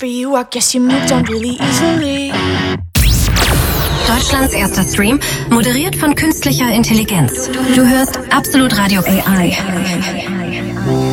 for you, I guess you moved on really easily. Deutschlands erster Stream, moderiert von künstlicher Intelligenz. Du hörst Absolut Radio AI.